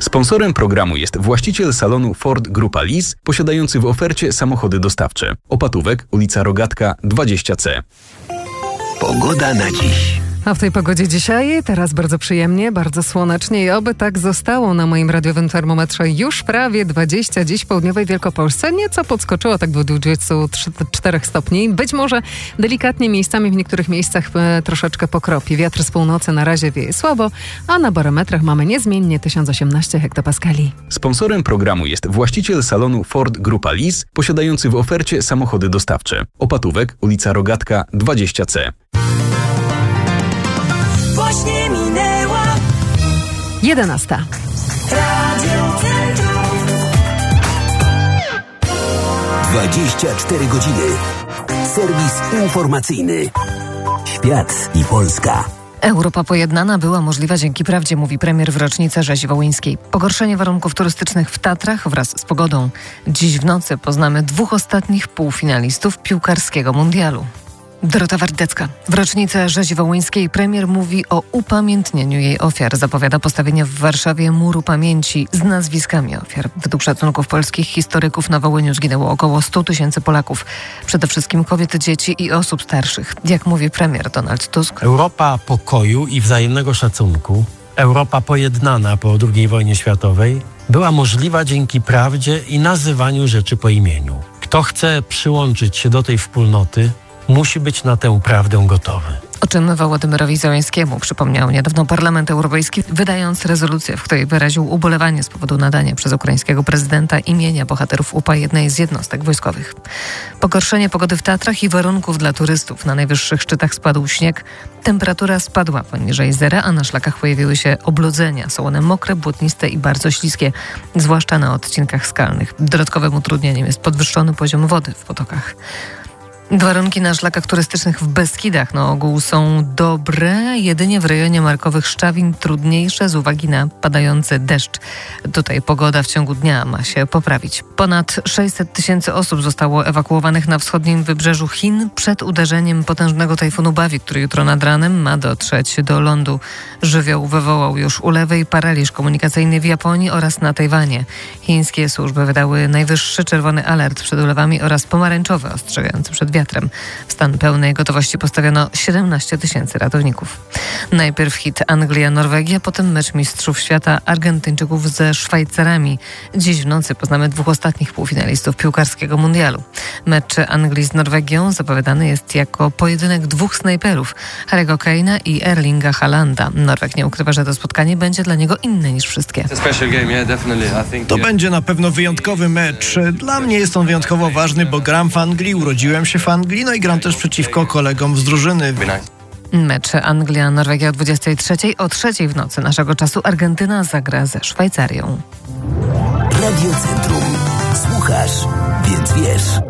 Sponsorem programu jest właściciel salonu Ford Grupa Lis, posiadający w ofercie samochody dostawcze. Opatówek, ulica Rogatka, 20C. Pogoda na dziś. A w tej pogodzie dzisiaj teraz bardzo przyjemnie, bardzo słonecznie i oby tak zostało na moim radiowym termometrze już prawie 20 dziś w południowej Wielkopolsce. Nieco podskoczyło tak do 24 stopni. Być może delikatnie miejscami w niektórych miejscach troszeczkę pokropi. Wiatr z północy na razie wieje słabo, a na barometrach mamy niezmiennie 1018 hektopaskali. Sponsorem programu jest właściciel salonu Ford Grupa Lis, posiadający w ofercie samochody dostawcze. Opatówek, ulica Rogatka, 20C. Właśnie minęła 11. Radio Centrum. 24 godziny. Serwis informacyjny. Świat i Polska. Europa pojednana była możliwa dzięki prawdzie, mówi premier w rocznicę rzezi wołyńskiej. Pogorszenie warunków turystycznych w Tatrach wraz z pogodą. Dziś w nocy poznamy 2 ostatnich półfinalistów piłkarskiego mundialu. Dorota Wardecka. W rocznicę rzezi wołyńskiej premier mówi o upamiętnieniu jej ofiar. Zapowiada postawienie w Warszawie muru pamięci z nazwiskami ofiar. Według szacunków polskich historyków na Wołyniu zginęło około 100 000 Polaków. Przede wszystkim kobiet, dzieci i osób starszych. Jak mówi premier Donald Tusk. Europa pokoju i wzajemnego szacunku, Europa pojednana po II wojnie światowej była możliwa dzięki prawdzie i nazywaniu rzeczy po imieniu. Kto chce przyłączyć się do tej wspólnoty, musi być na tę prawdę gotowy. O czym Wołodymyrowi Zełenskiemu przypomniał niedawno Parlament Europejski, wydając rezolucję, w której wyraził ubolewanie z powodu nadania przez ukraińskiego prezydenta imienia bohaterów UPA jednej z jednostek wojskowych. Pogorszenie pogody w Tatrach i warunków dla turystów. Na najwyższych szczytach spadł śnieg, temperatura spadła poniżej zera, a na szlakach pojawiły się obludzenia. Są one mokre, błotniste i bardzo śliskie, zwłaszcza na odcinkach skalnych. Dodatkowym utrudnieniem jest podwyższony poziom wody w potokach. Warunki na szlakach turystycznych w Beskidach na ogół są dobre, jedynie w rejonie markowych Szczawin trudniejsze z uwagi na padający deszcz. Tutaj pogoda w ciągu dnia ma się poprawić. Ponad 600 000 osób zostało ewakuowanych na wschodnim wybrzeżu Chin przed uderzeniem potężnego tajfunu Bawi, który jutro nad ranem ma dotrzeć do lądu. Żywioł wywołał już ulewy i paraliż komunikacyjny w Japonii oraz na Tajwanie. Chińskie służby wydały najwyższy czerwony alert przed ulewami oraz pomarańczowy ostrzegający przed wiatrem. W stan pełnej gotowości postawiono 17 000 ratowników. Najpierw hit Anglia-Norwegia, potem mecz mistrzów świata Argentyńczyków ze Szwajcarami. Dziś w nocy poznamy 2 ostatnich półfinalistów piłkarskiego mundialu. Mecz Anglii z Norwegią zapowiadany jest jako pojedynek 2 snajperów, Harry'ego Kane'a i Erlinga Haalanda. Norweg nie ukrywa, że to spotkanie będzie dla niego inne niż wszystkie. To będzie na pewno wyjątkowy mecz. Dla mnie jest on wyjątkowo ważny, bo gram w Anglii, urodziłem się w Anglii, no i gram też przeciwko kolegom z drużyny. Mecz Anglia-Norwegia o 23:00. O 3:00 w nocy naszego czasu Argentyna zagra ze Szwajcarią. Radio Centrum. Słuchasz, więc wiesz.